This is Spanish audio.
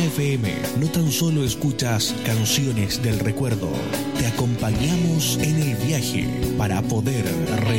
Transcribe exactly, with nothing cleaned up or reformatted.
F M no tan solo escuchas canciones del recuerdo, te acompañamos en el viaje para poder